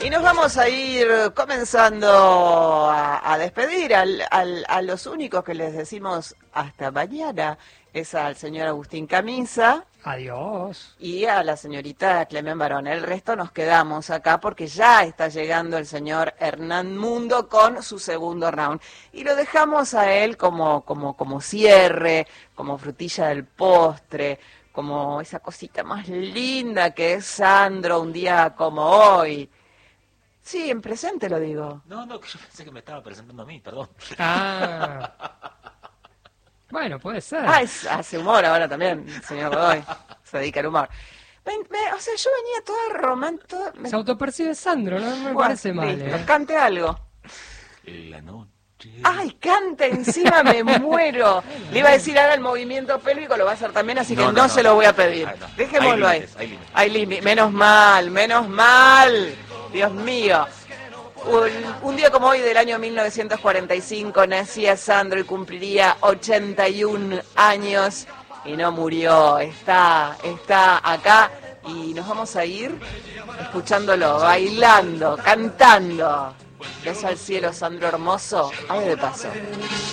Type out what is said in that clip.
Y nos vamos a ir comenzando a despedir a los únicos que les decimos hasta mañana. Es al señor Agustín Camisa. Adiós. Y a la señorita Clemen Barón. El resto nos quedamos acá porque ya está llegando el señor Hernán Mundo con su segundo round. Y lo dejamos a él como cierre, como frutilla del postre, como esa cosita más linda que es Sandro un día como hoy. Sí, en presente lo digo. No, que yo pensé que me estaba presentando a mí, perdón. Bueno, puede ser. Hace humor ahora también, señor Godoy. Se dedica al humor. O sea, yo venía toda romántica. Se autopercibe Sandro, no me parece mal. Listo, cante algo. La noche. ¡Ay, cante encima, me muero! Le iba a decir haga el movimiento pélvico, lo va a hacer también, así que no se lo voy a pedir. Dejémoslo ahí. Hay límites. Menos mal. Dios mío. Un día como hoy del año 1945 nacía Sandro y cumpliría 81 años y no murió, está acá y nos vamos a ir escuchándolo, bailando, cantando. Beso al cielo, Sandro hermoso, ave de paso.